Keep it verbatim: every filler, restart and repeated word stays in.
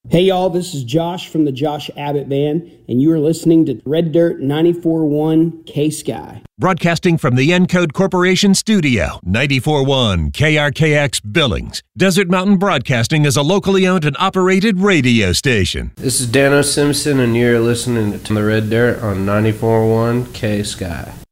Hey y'all, this is Josh from the Josh Abbott Band, and you are listening to Red Dirt ninety-four point one K-Sky. Broadcasting from the Encode Corporation studio, ninety-four point one K R K X Billings. Desert Mountain Broadcasting is a locally owned and operated radio station. This is Dano Simpson, and you're listening to the Red Dirt on ninety-four point one K-Sky.